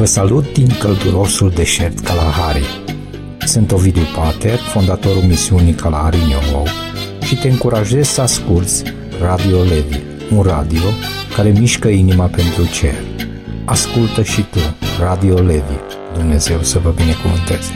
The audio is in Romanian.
Vă salut din căldurosul deșert Kalahari. Sunt Ovidiu Pater, fondatorul misiunii Kalahari in Your Hope, și te încurajez să asculți Radio Levi, un radio care mișcă inima pentru cer. Ascultă și tu Radio Levi. Dumnezeu să vă binecuvânteze.